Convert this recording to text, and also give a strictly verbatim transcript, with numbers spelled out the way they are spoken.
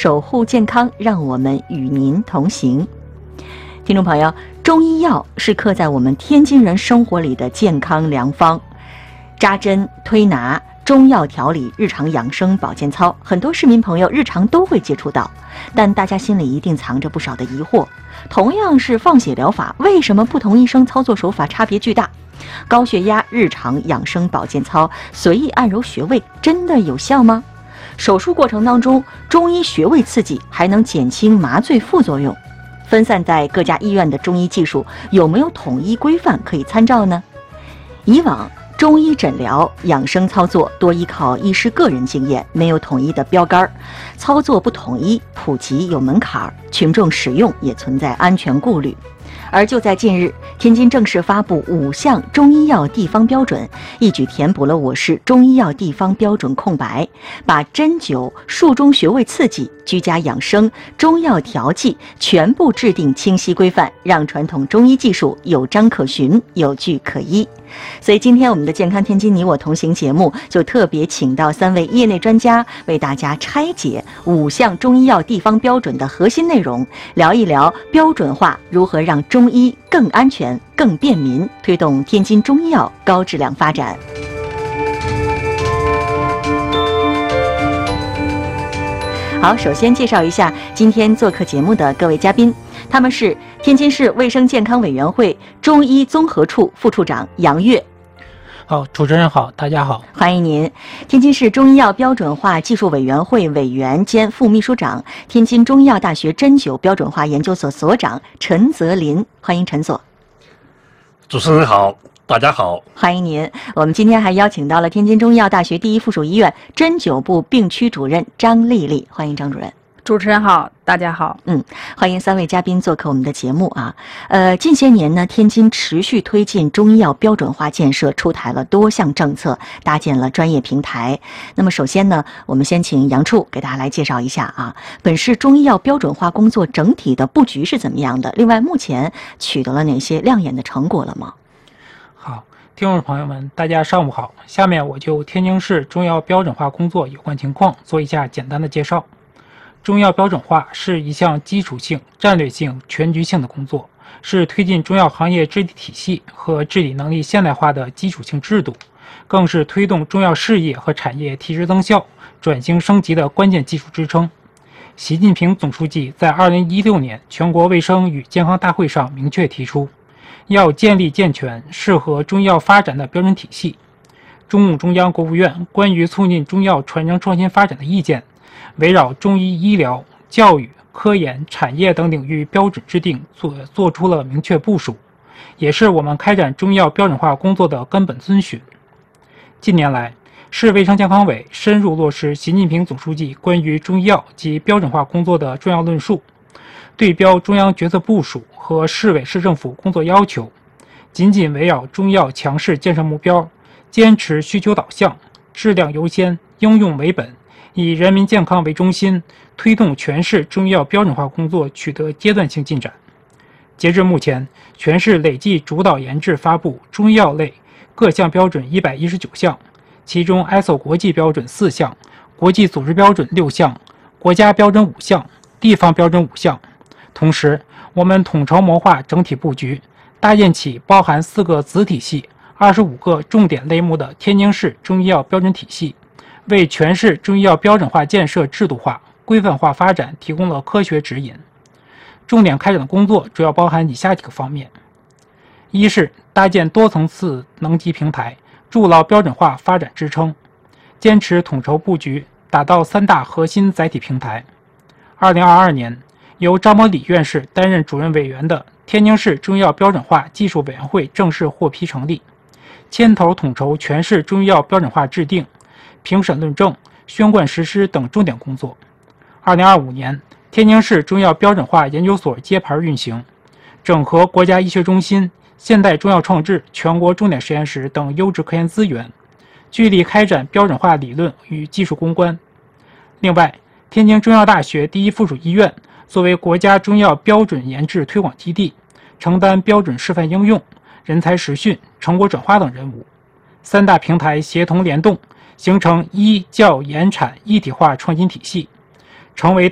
守护健康，让我们与您同行。听众朋友，中医药是刻在我们天津人生活里的健康良方，扎针、推拿、中药调理、日常养生保健操，很多市民朋友日常都会接触到，但大家心里一定藏着不少的疑惑。同样是放血疗法，为什么不同医生操作手法差别巨大？高血压日常养生保健操，随意按揉穴位，真的有效吗？手术过程当中，中医穴位刺激还能减轻麻醉副作用？分散在各家医院的中医技术有没有统一规范可以参照呢？以往中医诊疗养生操作多依靠医师个人经验，没有统一的标杆，操作不统一，普及有门槛，群众使用也存在安全顾虑。而就在近日，天津正式发布五项中医药地方标准，一举填补了我市中医药地方标准空白，把针灸、术中穴位刺激、居家养生、中药调剂全部制定清晰规范，让传统中医技术有章可循，有据可依。所以今天我们的健康天津你我同行节目就特别请到三位业内专家，为大家拆解五项中医药地方标准的核心内容，聊一聊标准化如何让中医更安全、更便民，推动天津中医药高质量发展。好，首先介绍一下今天做客节目的各位嘉宾，他们是天津市卫生健康委员会中医综合处副处长杨跃。 好，主持人好，大家好， 欢迎您。天津市中医药标准化技术委员会委员兼副秘书长，天津中医药大学针灸标准化研究所所长陈泽林，欢迎陈所。 主持人好，大家好， 欢迎您。我们今天还邀请到了天津中医药大学第一附属医院针灸部病区主任张丽丽，欢迎张主任。 主持人好，大家好。 嗯，欢迎三位嘉宾做客我们的节目啊。呃，近些年呢，天津持续推进中医药标准化建设，出台了多项政策，搭建了专业平台。那么首先呢，我们先请杨处给大家来介绍一下啊，本市中医药标准化工作整体的布局是怎么样的？另外，目前取得了哪些亮眼的成果了吗？ 好，听众朋友们，大家上午好。下面我就天津市中药标准化工作有关情况做一下简单的介绍。中药标准化是一项基础性、战略性、全局性的工作，是推进中药行业治理体系和治理能力现代化的基础性制度，更是推动中药事业和产业提质增效、转型升级的关键技术支撑。习近平总书记在二零一六年全国卫生与健康大会上明确提出，要建立健全适合中药发展的标准体系。中共中央、国务院关于促进中药传承创新发展的意见，围绕中医医疗、教育、科研、产业等领域标准制定做做出了明确部署，也是我们开展中药标准化工作的根本遵循。近年来，市卫生健康委深入落实习近平总书记关于中医药及标准化工作的重要论述，对标中央决策部署和市委市政府工作要求，紧紧围绕中药强势建设目标，坚持需求导向、质量优先、应用为本，以人民健康为中心，推动全市中医药标准化工作取得阶段性进展。截至目前，全市累计主导研制发布中医药类各项标准一百一十九项，其中 I S O 国际标准四项，国际组织标准六项，国家标准五项，地方标准五项。同时，我们统筹谋划整体布局，搭建起包含四个子体系、二十五个重点类目的天津市中医药标准体系，为全市中医药标准化建设制度化、规范化发展提供了科学指引。重点开展的工作主要包含以下几个方面：一是搭建多层次能级平台，筑牢标准化发展支撑，坚持统筹布局，打造三大核心载体平台。二零二二年，由张伯礼院士担任主任委员的天津市中医药标准化技术委员会正式获批成立，牵头统筹全市中医药标准化制定、评审论证、宣贯实施等重点工作。二零二五年，天津市中药标准化研究所揭牌运行，整合国家医学中心、现代中药创制全国重点实验室等优质科研资源，聚力开展标准化理论与技术攻关。另外，天津中药大学第一附属医院作为国家中药标准研制推广基地，承担标准示范应用、人才实训、成果转化等任务。三大平台协同联动，形成医教研产一体化创新体系，成为